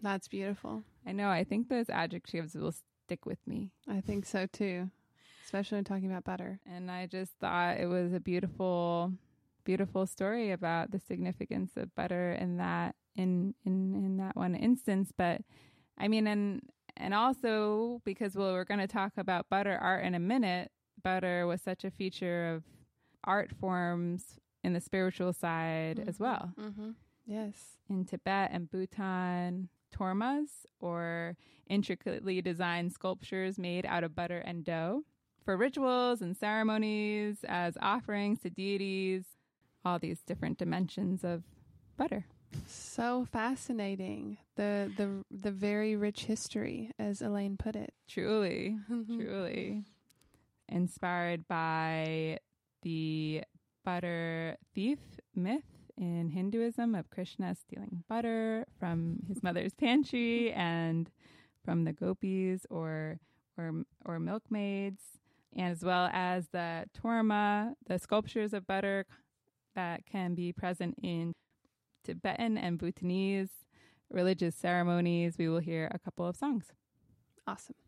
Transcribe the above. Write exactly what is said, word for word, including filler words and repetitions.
That's beautiful. I know. I think those adjectives will stick with me. I think so too, especially when talking about butter. And I just thought it was a beautiful, beautiful story about the significance of butter in that in in in that one instance. But I mean, and and also because well, we're going to talk about butter art in a minute. Butter was such a feature of art forms in the spiritual side Mm-hmm. as well. Mm-hmm. Yes. In Tibet and Bhutan, tormas, or intricately designed sculptures made out of butter and dough, for rituals and ceremonies, as offerings to deities, all these different dimensions of butter. So fascinating. The the the very rich history, as Elaine put it. Truly, truly. Inspired by the butter thief myth in Hinduism of Krishna stealing butter from his mother's pantry and from the gopis or or or milkmaids, and as well as the torma, the sculptures of butter that can be present in Tibetan and Bhutanese religious ceremonies. We will hear a couple of songs. Awesome.